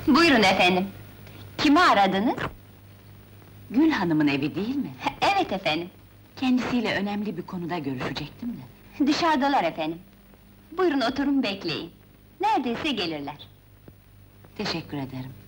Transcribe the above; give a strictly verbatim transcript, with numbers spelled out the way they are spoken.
Buyurun efendim. Kimi aradınız? Gül Hanım'ın evi değil mi? Evet efendim. Kendisiyle önemli bir konuda görüşecektim de. Dışarıdalar efendim. Buyurun oturun bekleyin. Neredeyse gelirler. Teşekkür ederim.